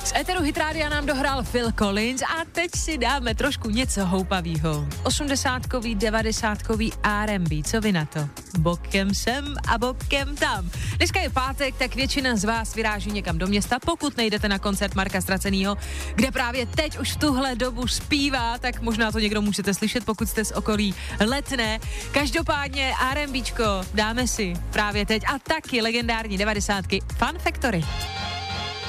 Z éteru Hit Rádia nám dohrál Phil Collins a teď si dáme trošku něco houpavýho. 80kový, 90kový R&B, co vy na to? Bokem sem a bokem tam. Dneska je pátek, tak většina z vás vyráží někam do města, pokud nejdete na koncert Marka Stracenýho, kde právě teď už v tuhle dobu zpívá, tak možná to někdo můžete slyšet, pokud jste z okolí Letné. Každopádně R&Bčko dáme si právě teď a taky legendární 90ky Fun Factory.